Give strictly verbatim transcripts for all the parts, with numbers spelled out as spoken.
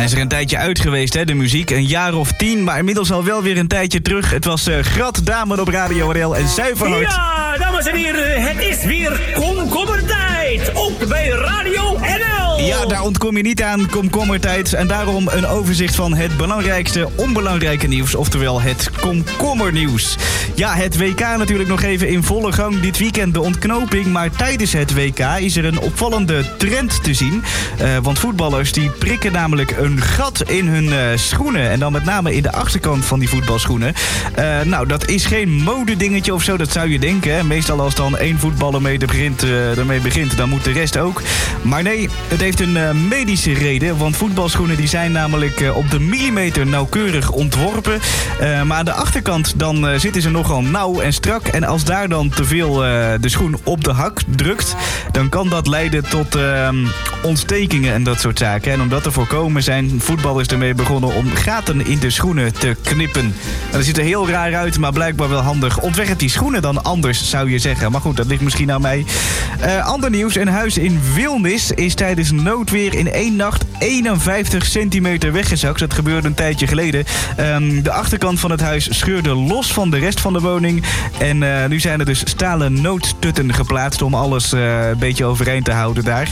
Hij is er een tijdje uit geweest, hè, de muziek. Een jaar of tien, maar inmiddels al wel weer een tijdje terug. Het was uh, Grat Damen op Radio R L en Zuiverhart. Ja, dames en heren, het is weer komkommertijd. Ook bij Radio R L. Ja, daar ontkom je niet aan, komkommertijd. En daarom een overzicht van het belangrijkste onbelangrijke nieuws. Oftewel het komkommernieuws. Ja, het W K natuurlijk nog even in volle gang. Dit weekend de ontknoping. Maar tijdens het W K is er een opvallende trend te zien. Uh, want voetballers die prikken namelijk een gat in hun uh, schoenen. En dan met name in de achterkant van die voetbalschoenen. Uh, nou, dat is geen modedingetje of zo, dat zou je denken. Hè? Meestal als dan één voetballer mee begint, uh, ermee begint, dan moet de rest ook. Maar nee, het heeft een uh, medische reden. Want voetbalschoenen die zijn namelijk uh, op de millimeter nauwkeurig ontworpen. Uh, maar aan de achterkant dan uh, zitten ze nogal nauw en strak. En als daar dan te veel uh, de schoen op de hak drukt, dan kan dat leiden tot uh, ontstekingen en dat soort zaken. En om dat te voorkomen zijn voetballers ermee begonnen om gaten in de schoenen te knippen. Nou, dat ziet er heel raar uit, maar blijkbaar wel handig. Ontwerp die schoenen dan anders, zou je zeggen. Maar goed, dat ligt misschien aan mij. Uh, ander nieuws, een huis in Wilnis is tijdens noodweer in één nacht eenenvijftig centimeter weggezakt. Dat gebeurde een tijdje geleden. Um, de achterkant van het huis scheurde los van de rest van de woning. En uh, nu zijn er dus stalen noodstutten geplaatst om alles uh, een beetje overeind te houden daar.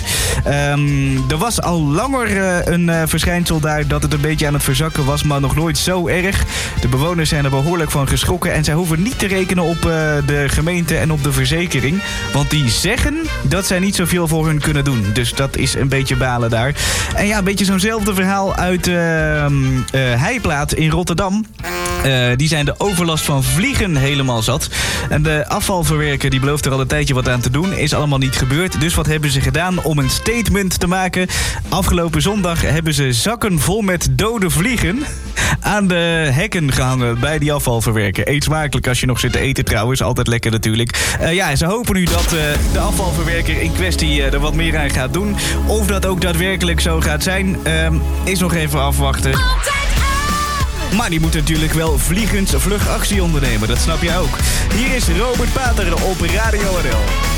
Um, er was al langer uh, een uh, verschijnsel daar dat het een beetje aan het verzakken was, maar nog nooit zo erg. De bewoners zijn er behoorlijk van geschrokken en zij hoeven niet te rekenen op uh, de gemeente en op de verzekering. Want die zeggen dat zij niet zoveel voor hun kunnen doen. Dus dat is een beetje balen daar. En ja, een beetje zo'nzelfde verhaal uit uh, uh, Heiplaat in Rotterdam. Uh, die zijn de overlast van vliegen helemaal zat. En de afvalverwerker die belooft er al een tijdje wat aan te doen. Is allemaal niet gebeurd. Dus wat hebben ze gedaan om een statement te maken? Afgelopen zondag hebben ze zakken vol met dode vliegen aan de hekken gehangen bij die afvalverwerker. Eet smakelijk als je nog zit te eten trouwens. Altijd lekker natuurlijk. Uh, ja, ze hopen nu dat uh, de afvalverwerker in kwestie uh, er wat meer aan gaat doen. Of dat ook daadwerkelijk zo gaat zijn, uh, is nog even afwachten. Maar die moet natuurlijk wel vliegend vlug actie ondernemen, dat snap je ook. Hier is Robert Pater op Radio R L.